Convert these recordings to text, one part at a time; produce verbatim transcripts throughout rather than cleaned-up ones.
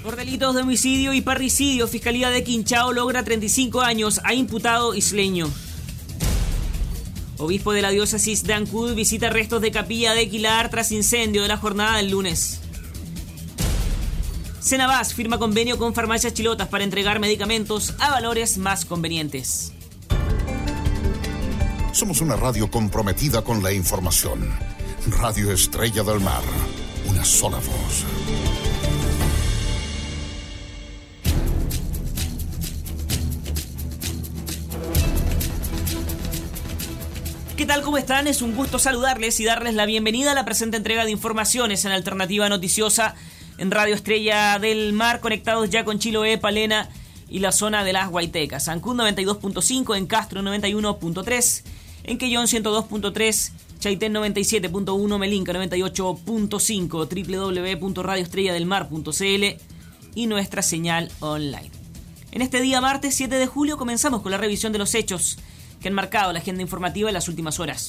Por delitos de homicidio y parricidio, Fiscalía de Quinchao logra treinta y cinco años a imputado isleño. Obispo de la diócesis de Ancud visita restos de capilla de Quilar tras incendio de la jornada del lunes. Senabas firma convenio con Farmacias Chilotas para entregar medicamentos a valores más convenientes. Somos una radio comprometida con la información. Radio Estrella del Mar. Una sola voz. ¿Qué tal? ¿Cómo están? Es un gusto saludarles y darles la bienvenida a la presente entrega de informaciones en Alternativa Noticiosa en Radio Estrella del Mar, conectados ya con Chiloé, Palena y la zona de las Guaitecas. Ancud noventa y dos punto cinco, en Castro noventa y uno punto tres, en Quellón ciento dos punto tres, Chaitén noventa y siete punto uno, Melinca noventa y ocho punto cinco, doble u doble u doble u punto radio estrella del mar punto c l y nuestra señal online. En este día martes siete de julio comenzamos con la revisión de los hechos que han marcado la agenda informativa en las últimas horas.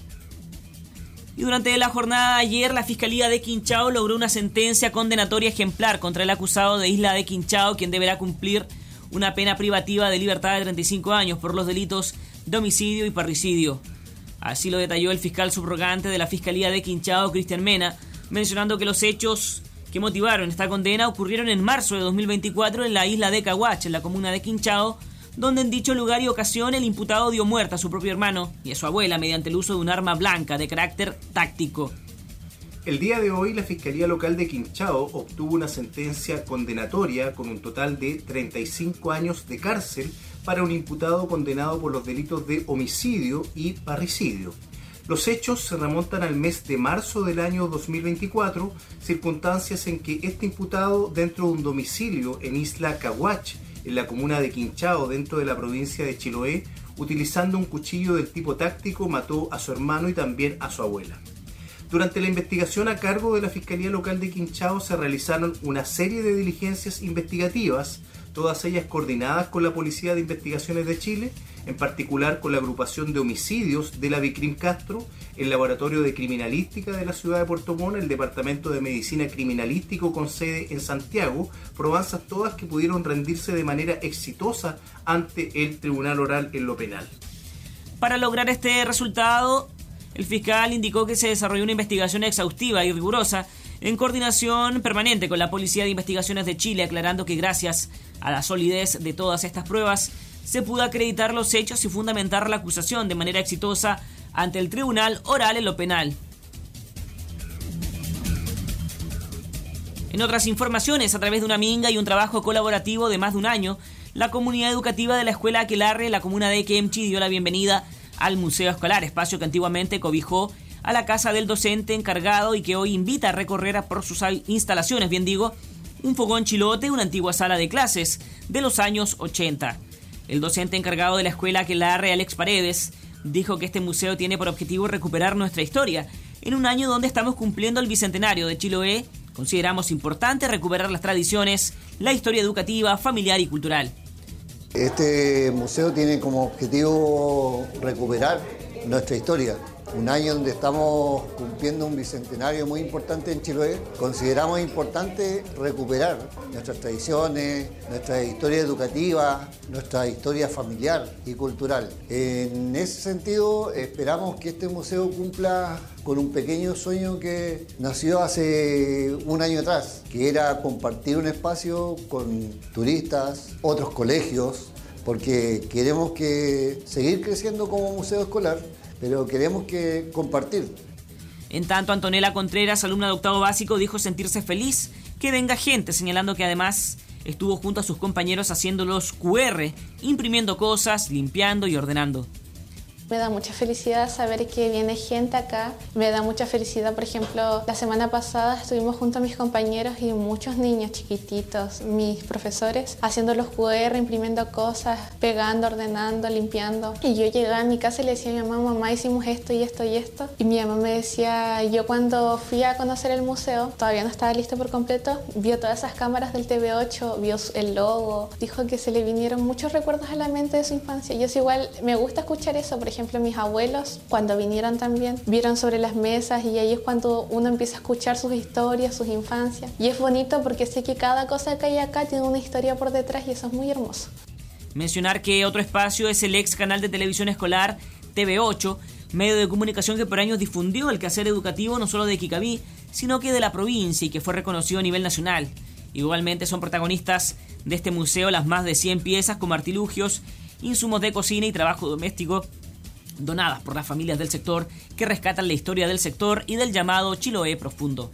Y durante la jornada de ayer, la Fiscalía de Quinchao logró una sentencia condenatoria ejemplar contra el acusado de Isla de Quinchao, quien deberá cumplir una pena privativa de libertad de treinta y cinco años por los delitos de homicidio y parricidio. Así lo detalló el fiscal subrogante de la Fiscalía de Quinchao, Cristian Mena, mencionando que los hechos que motivaron esta condena ocurrieron en marzo de dos mil veinticuatro en la isla de Caguach, en la comuna de Quinchao, donde en dicho lugar y ocasión el imputado dio muerte a su propio hermano y a su abuela mediante el uso de un arma blanca de carácter táctico. El día de hoy la Fiscalía Local de Quinchao obtuvo una sentencia condenatoria con un total de treinta y cinco años de cárcel para un imputado condenado por los delitos de homicidio y parricidio. Los hechos se remontan al mes de marzo del año dos mil veinticuatro, circunstancias en que este imputado, dentro de un domicilio en Isla Caguach, en la comuna de Quinchao, dentro de la provincia de Chiloé, utilizando un cuchillo del tipo táctico, mató a su hermano y también a su abuela. Durante la investigación a cargo de la Fiscalía Local de Quinchao se realizaron una serie de diligencias investigativas, todas ellas coordinadas con la Policía de Investigaciones de Chile, en particular con la agrupación de homicidios de la Vicrim Castro, el Laboratorio de Criminalística de la ciudad de Puerto Montt, el Departamento de Medicina Criminalístico con sede en Santiago, probanzas todas que pudieron rendirse de manera exitosa ante el Tribunal Oral en lo penal. Para lograr este resultado, el fiscal indicó que se desarrolló una investigación exhaustiva y rigurosa en coordinación permanente con la Policía de Investigaciones de Chile, aclarando que gracias a la solidez de todas estas pruebas se pudo acreditar los hechos y fundamentar la acusación de manera exitosa ante el Tribunal Oral en lo penal. En otras informaciones, a través de una minga y un trabajo colaborativo de más de un año, la comunidad educativa de la Escuela Aquelarre, la comuna de Quemchi, dio la bienvenida al Museo Escolar, espacio que antiguamente cobijó a la casa del docente encargado y que hoy invita a recorrer por sus instalaciones, bien digo, un fogón chilote, una antigua sala de clases de los años ochenta. El docente encargado de la escuela Aquelarre, Alex Paredes, dijo que este museo tiene por objetivo recuperar nuestra historia. En un año donde estamos cumpliendo el bicentenario de Chiloé, consideramos importante recuperar las tradiciones, la historia educativa, familiar y cultural. Este museo tiene como objetivo recuperar nuestra historia. Un año donde estamos cumpliendo un bicentenario muy importante en Chiloé. Consideramos importante recuperar nuestras tradiciones, nuestra historia educativa, nuestra historia familiar y cultural. En ese sentido, esperamos que este museo cumpla con un pequeño sueño que nació hace un año atrás, que era compartir un espacio con turistas, otros colegios, porque queremos que seguir creciendo como museo escolar, pero queremos que compartir. En tanto, Antonella Contreras, alumna de octavo básico, dijo sentirse feliz que venga gente, señalando que además estuvo junto a sus compañeros haciendo los cu erre, imprimiendo cosas, limpiando y ordenando. Me da mucha felicidad saber que viene gente acá. Me da mucha felicidad, por ejemplo, la semana pasada estuvimos junto a mis compañeros y muchos niños chiquititos, mis profesores, haciendo los cu erre, imprimiendo cosas, pegando, ordenando, limpiando. Y yo llegaba a mi casa y le decía a mi mamá, mamá, hicimos esto y esto y esto. Y mi mamá me decía, yo cuando fui a conocer el museo, todavía no estaba listo por completo, vio todas esas cámaras del T V ocho, vio el logo, dijo que se le vinieron muchos recuerdos a la mente de su infancia. Yo sí, igual me gusta escuchar eso, por ejemplo. ejemplo, mis abuelos, cuando vinieron también, vieron sobre las mesas y ahí es cuando uno empieza a escuchar sus historias, sus infancias. Y es bonito porque sé que cada cosa que hay acá tiene una historia por detrás y eso es muy hermoso. Mencionar que otro espacio es el ex canal de televisión escolar T V ocho, medio de comunicación que por años difundió el quehacer educativo no solo de Quicabí, sino que de la provincia y que fue reconocido a nivel nacional. Igualmente son protagonistas de este museo las más de cien piezas como artilugios, insumos de cocina y trabajo doméstico donadas por las familias del sector que rescatan la historia del sector y del llamado Chiloé profundo.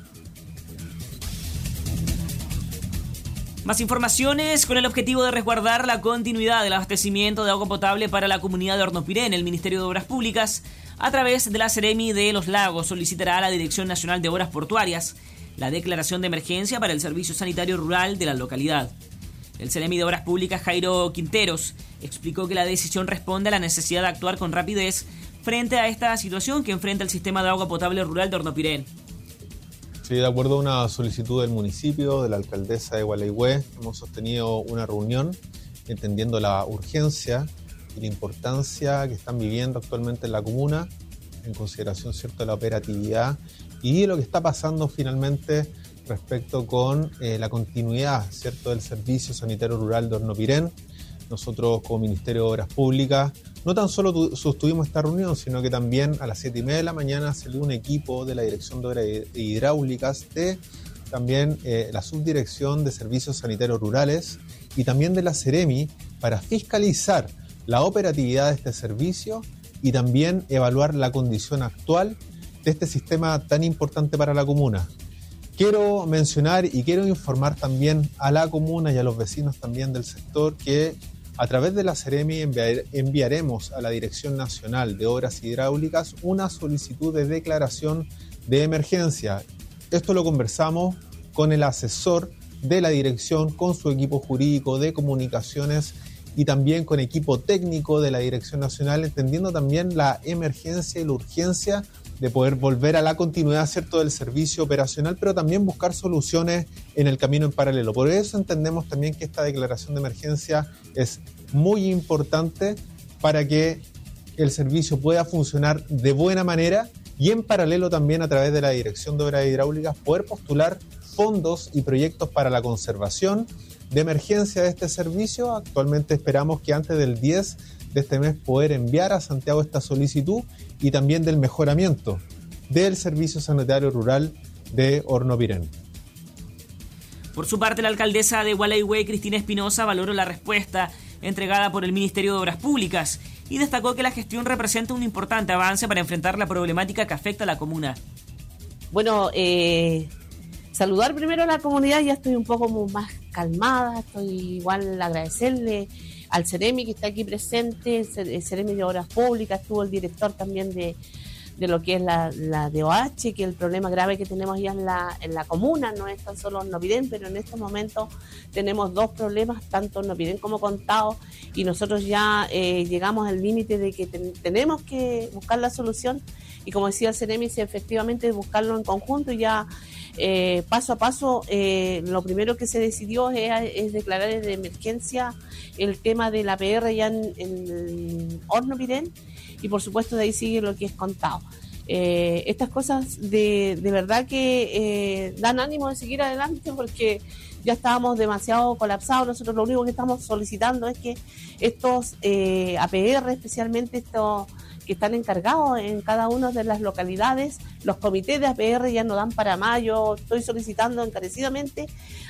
Más informaciones con el objetivo de resguardar la continuidad del abastecimiento de agua potable para la comunidad de Hornopirén. El Ministerio de Obras Públicas, a través de la Seremi de los Lagos, solicitará a la Dirección Nacional de Obras Portuarias la declaración de emergencia para el servicio sanitario rural de la localidad. El Seremi de Obras Públicas, Jairo Quinteros, explicó que la decisión responde a la necesidad de actuar con rapidez frente a esta situación que enfrenta el sistema de agua potable rural de Hornopirén. Sí, de acuerdo a una solicitud del municipio, de la alcaldesa de Gualeguay, hemos sostenido una reunión entendiendo la urgencia y la importancia que están viviendo actualmente en la comuna, en consideración, ¿cierto?, de la operatividad y lo que está pasando finalmente respecto con eh, la continuidad, ¿cierto?, del servicio sanitario rural de Hornopirén. Nosotros como Ministerio de Obras Públicas no tan solo tu, sostuvimos esta reunión, sino que también a las siete y media de la mañana salió un equipo de la Dirección de Obras Hidráulicas, de también eh, la Subdirección de Servicios Sanitarios Rurales y también de la Seremi para fiscalizar la operatividad de este servicio y también evaluar la condición actual de este sistema tan importante para la comuna. Quiero mencionar y quiero informar también a la comuna y a los vecinos también del sector que a través de la Seremi enviar, enviaremos a la Dirección Nacional de Obras Hidráulicas una solicitud de declaración de emergencia. Esto lo conversamos con el asesor de la dirección, con su equipo jurídico de comunicaciones y también con equipo técnico de la Dirección Nacional, entendiendo también la emergencia y la urgencia de poder volver a la continuidad, ¿cierto?, del servicio operacional, pero también buscar soluciones en el camino en paralelo. Por eso entendemos también que esta declaración de emergencia es muy importante para que el servicio pueda funcionar de buena manera y en paralelo también a través de la Dirección de Obras Hidráulicas poder postular fondos y proyectos para la conservación de emergencia de este servicio. Actualmente esperamos que antes del diez de este mes poder enviar a Santiago esta solicitud y también del mejoramiento del servicio sanitario rural de Hornopirén. Por su parte, la alcaldesa de Gualeguay, Cristina Espinosa, valoró la respuesta entregada por el Ministerio de Obras Públicas y destacó que la gestión representa un importante avance para enfrentar la problemática que afecta a la comuna. Bueno, eh, saludar primero a la comunidad, ya estoy un poco más calmada, estoy igual agradecerle al Seremi que está aquí presente, el Seremi de Obras Públicas, estuvo el director también de, de lo que es la, la D O H, que el problema grave que tenemos ya en la, en la comuna no es tan solo Hornopirén, pero en estos momentos tenemos dos problemas, tanto Hornopirén como Contao, y nosotros ya eh, llegamos al límite de que ten, tenemos que buscar la solución, y como decía el Seremi, si efectivamente buscarlo en conjunto y ya eh, paso a paso, eh, lo primero que se decidió es, es declarar de emergencia el tema de la P R ya en, en Hornopirén, y por supuesto de ahí sigue lo que es Contao. Eh, estas cosas de, de verdad que eh, dan ánimo de seguir adelante porque ya estábamos demasiado colapsados. Nosotros lo único que estamos solicitando es que estos eh, A P R, especialmente estos que están encargados en cada una de las localidades, los comités de A P R ya no dan para más. Yo estoy solicitando encarecidamente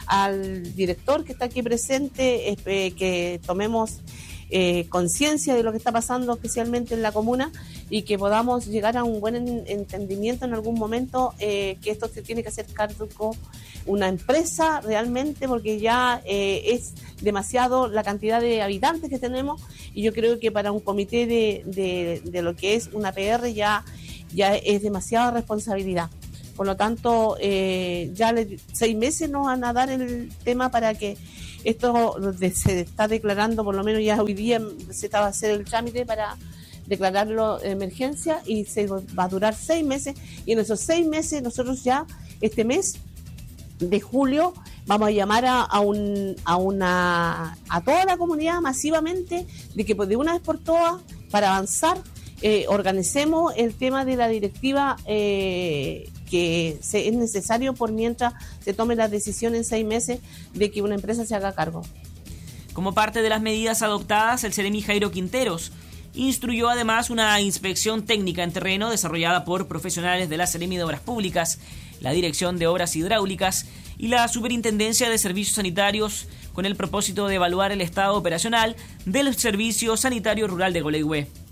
al director que está aquí presente eh, que tomemos eh, conciencia de lo que está pasando especialmente en la comuna y que podamos llegar a un buen entendimiento en algún momento, eh, que esto se tiene que hacer cargo una empresa realmente, porque ya eh, es demasiado la cantidad de habitantes que tenemos, y yo creo que para un comité de, de, de lo que es una P R ya, ya es demasiada responsabilidad. Por lo tanto, eh, ya le, seis meses nos van a dar el tema para que esto se está declarando, por lo menos ya hoy día se estaba a hacer el trámite para declararlo de emergencia, y se va a durar seis meses, y en esos seis meses nosotros ya este mes de julio vamos a llamar a, a un a una a toda la comunidad masivamente de que de una vez por todas para avanzar, eh, organicemos el tema de la directiva eh, que se, es necesario por mientras se tome la decisión en seis meses de que una empresa se haga cargo. Como parte de las medidas adoptadas, el Ceremi Jairo Quinteros instruyó además una inspección técnica en terreno desarrollada por profesionales de la Seremi de Obras Públicas, la Dirección de Obras Hidráulicas y la Superintendencia de Servicios Sanitarios con el propósito de evaluar el estado operacional del Servicio Sanitario Rural de Gualeguay.